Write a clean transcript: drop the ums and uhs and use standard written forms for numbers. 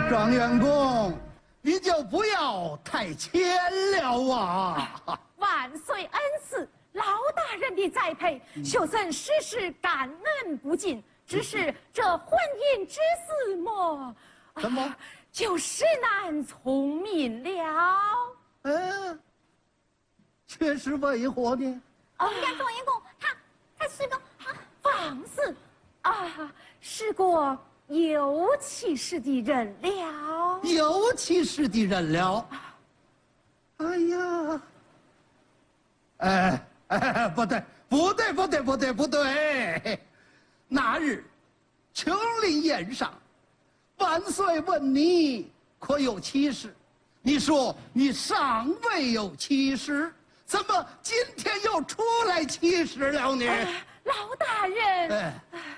庄员公，你就不要太谦了啊！ 万岁恩赐，老大人的栽培，秀僧时时感恩不尽。只是这婚姻之事么， 怎么就实难从命了？ 却是为何呢？ 我们家庄员公他是个放肆是个有气势的人了。 有气势的人了。哎呀，不对！那日琼林宴上，万岁问你可有妻室，你说你尚未有妻室，怎么今天又出来妻室了呢？ 老大人。